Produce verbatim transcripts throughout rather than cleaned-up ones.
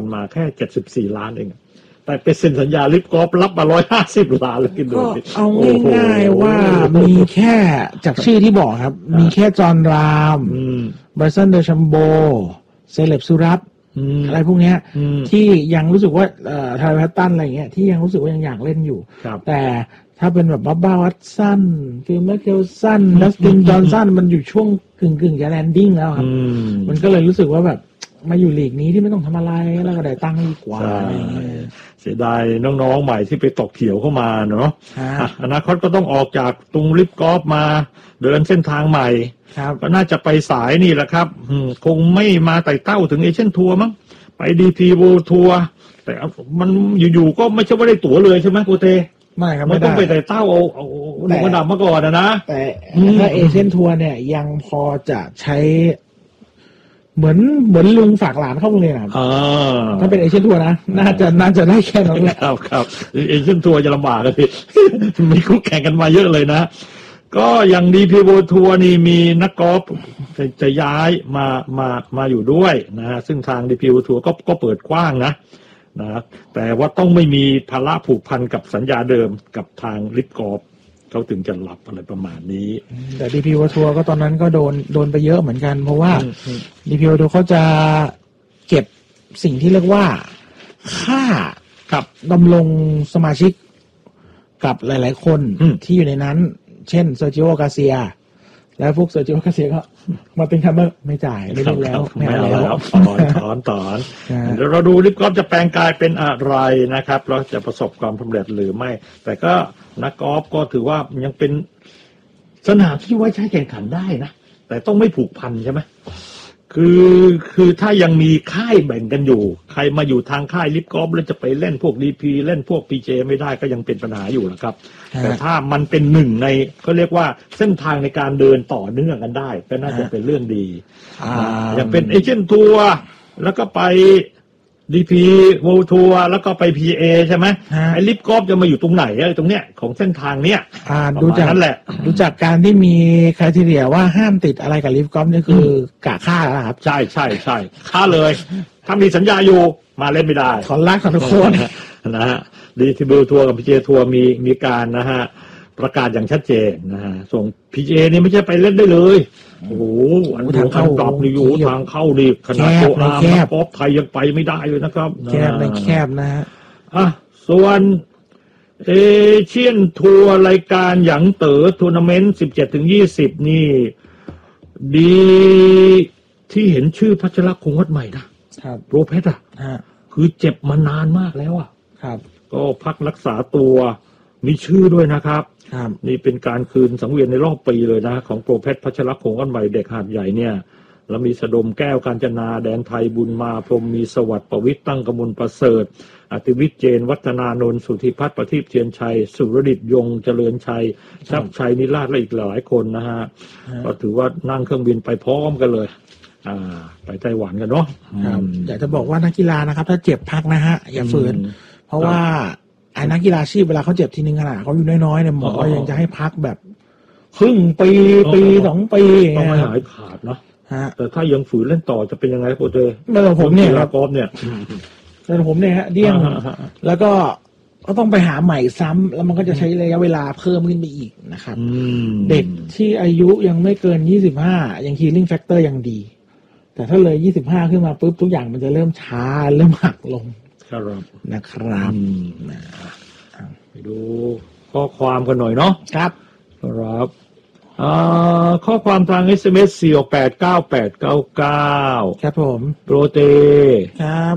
มาแค่เจ็ดสิบสี่ล้านเองแต่ไปเซ็นสัญญาลิฟกอล์ฟรับมาร้อยห้าสิบล้านเลยกินดูก็เอาง่ายๆว่ามีแค่จากชื่อที่บอกครับมีแค่จอห์นรามไบรซันเดอชัมโบเซเลบซูรัตอะไรพวกนี้ที่ยังรู้สึกว่าเอ่อทาร์แพตตันอะไรเงี้ยที่ยังรู้สึกว่ายังอยากเล่นอยู่แต่ถ้าเป็นแบบบับบ้าวัตสันฟิลแมคเคลสันดัสตินจอห์นสันมันอยู่ช่วงกึ่งกึ่งจะแลนดิ้งแล้วครับมันก็เลยรู้สึกว่าแบบมาอยู่ลีกนี้ที่ไม่ต้องทำอะไรแล้วก็ได้ตั้งดีกว่าเสียดายน้องๆใหม่ที่ไปตกเขียวเข้ามาเนาะอนาคตก็ต้องออกจากตรงลิฟกอล์ฟมาเดินเส้นทางใหม่ก็น่าจะไปสายนี่แหละครับคงไม่มาไต่เต้าถึงเอเชียนทัวร์มั้งไปดีพีโวทัวร์แต่มันอยู่ๆก็ไม่ใช่ว่าได้ตั๋วเลยใช่ไหมโกเต้ไม่ครับไม่ต้องไปไต่เต้าเอาเอาหนึ่งระดับมาก่อนนะแต่ถ้าเอเชียนทัวร์เนี่ยยังพอจะใช้เหมือนเหมือนลุงฝากหลานเข้าโรงเรียนครับถ้าเป็นเอเชียนทัวร์นะน่าจะน่าจะได้แค่นั้นแหละครับครับเอเชียนทัวร์จะลำบากเลยมีคู่แข่งกันมาเยอะเลยนะก็อย่างดีพีโวทัวร์นี่มีนักกอล์ฟจะย้ายมามามาอยู่ด้วยนะฮะซึ่งทางดีพีโวทัวร์ก็ก็เปิดกว้างนะนะแต่ว่าต้องไม่มีภาระผูกพันกับสัญญาเดิมกับทางลิฟกอล์ฟเขาถึงจะหลับอะไรประมาณนี้แต่ดีพีโวทัวร์ก็ตอนนั้นก็โดนโดนไปเยอะเหมือนกันเพราะว่าดีพีโวทัวร์เขาจะเก็บสิ่งที่เรียกว่าค่ากับดำรงสมาชิกกับหลายๆคนที่อยู่ในนั้นเช่นเซอร์จิโอกาเซียแล้วพวกเซอร์จิโอกาเซียก็มาเป็นคัมเบอร์ไม่จ่ายไม่ได้แล้วไม่เอาแล้วถอนถอนถอนเดี๋ยวเราดูลิฟกอล์ฟจะแปลงกายเป็นอะไรนะครับเราจะประสบความสำเร็จหรือไม่แต่ก็นักกอล์ฟก็ถือว่ายังเป็นสนามที่ไว้ใช้แข่งขันได้นะแต่ต้องไม่ผูกพันใช่ไหมคือคือถ้ายังมีค่ายแบ่งกันอยู่ใครมาอยู่ทางค่ายลิฟกอล์ฟแล้วจะไปเล่นพวกดีพีเล่นพวกพีเจไม่ได้ก็ยังเป็นปัญหาอยู่นะครับแต่ถ้ามันเป็นหนึ่งในเขาเรียกว่าเส้นทางในการเดินต่อเนื่องกันได้ก็น่าจะเป็นเรื่องดีอย่างเป็นเอเชียนทัวร์แล้วก็ไปดีพีโวทัวร์แล้วก็ไปพีเอใช่ไหมไอ้ลิฟกอล์ฟจะมาอยู่ตรงไหนไอ้ตรงเนี้ยของเส้นทางเนี้ยดูจากนั้นแหละดูจากการที่มีคริเทียว่าห้ามติดอะไรกับลิฟกอล์ฟนี่คือกะค่าแล้วครับใช่ใช่ใช่ค่าเลยถ้ามีสัญญาอยู่มาเล่นไม่ได้ขอรักขอทุกคนนะฮะดีทีบีทัวร์กับพีเจทัวร์มีมีการนะฮะประกาศอย่างชัดเจนนะฮะส่งพีเจนี่ไม่ใช่ไปเล่นได้เลยโอ้โหอันทางเข้าดอกนี่อยู่ทางเข้านี่ขนาดโตอาร์มกอล์ฟไทยยังไปไม่ได้เลยนะครับแคบในแคบนะฮะอ่ะส่วนเอเชียนทัวร์รายการหยางเต๋อทัวร์นาเมนต์สิบเจ็ดถึงยี่สิบนี่ดีที่เห็นชื่อพัชรคงวัดใหม่นะครับโปรเพชรอ่ะคือเจ็บมานานมากแล้วอ่ะครับก็พักรักษาตัวมีชื่อด้วยนะครับนี่เป็นการคืนสังเวียนในรอบปีเลยนะของโปรเพชรพัชรคงวัดใหม่เด็กหาดใหญ่เนี่ยแล้วมีสดมแก้วกาญจนาแดนไทยบุญมาพรหมมีสวัสดิ์ประวิตรตั้งกมลประเสริฐอติวิทย์เจนวัฒนานนท์สุธิพัฒน์ประทีปเทียนชัยสุรดิษฐ์ยงเจริญชัยชับชัยนิราศและอีกหลายคนนะฮะก็ถือว่านั่งเครื่องบินไปพร้อมกันเลยอ่าไปไต้หวันกันเนาะอยากจะบอกว่านักกีฬานะครับถ้าเจ็บพักนะฮะอย่าฝืนเพราะว่าไอ้นักกีฬาชีพเวลาเขาเจ็บทีนึงขนาดเขาอยู่น้อยๆเนี่ยหมอยังจะให้พักแบบครึ่งปีปีสองปีต้องไม่หายขาดเนาะแต่ถ้ายังฝืนเล่นต่อจะเป็นยังไงโปรเต้เมื่อผมเนี่ยกอล์ฟเนี่ยแต่ผมเนี่ยฮะเดี้ยงแล้วก็ก็ต้องไปหาใหม่ซ้ำแล้วมันก็จะใช้ระยะเวลาเพิ่มขึ้นไปอีกนะครับเด็กที่อายุยังไม่เกินยี่สิบห้ายังฮีลิ่งแฟกเตอร์ยังดีแต่ถ้าเลยยี่สิบห้าขึ้นมาปุ๊บทุกอย่างมันจะเริ่มช้าเริ่มหักลงครับนะครับไปดูข้อความกันหน่อยเนาะครับครับข้อความทาง เอส เอ็ม เอส สี่ หก แปด เก้า แปด เก้า เก้าครับผมโปรเตครับ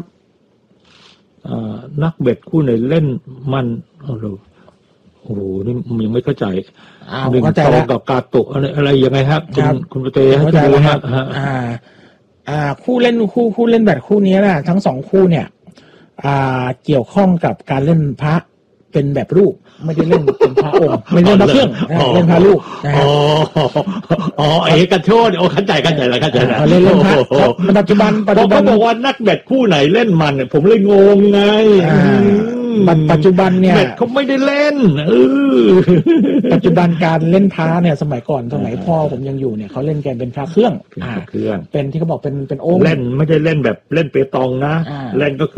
นักเบ็ดคู่ไหนเล่นมันโอ้โหโอ้โหนี่ยังไม่เข้าใจหนึ่งตองกับกาโตะอะไรอะไรยังไงครับคุณคุณโปรเตฮะจะรู้ฮะอ่าอ่าคู่เล่นคู่คู่เล่นแบดคู่นี้นะทั้งสองคู่เนี่ยอ่าเกี่ยวข้องกับการเล่นพระเป็นแบบรูปไม่ได้เล่นเป็นพระองค์ไม่เล่นพระเครื่องเล่นพระรูปนะฮะอ๋อเอกโชดโอ้เข้าใจเข้าใจแล้วเข้าใจแล้วเล่นเล่นพระปัจจุบันปัจจุบันเขาบอกว่านักแบดคู่ไหนเล่นมันเนี่ยผมเลยงงไงปัจจุบันเนี่ยเขาไม่ได้เล่นปัจจุบันการเล่นพระเนี่ยสมัยก่อนสมัยพ่อผมยังอยู่เนี่ยเขาเล่นกันเป็นพระเครื่องเครื่องเป็นที่เขาบอกเป็นเป็นองค์เล่นไม่ได้เล่นแบบเล่นเปตองนะเล่นก็คือ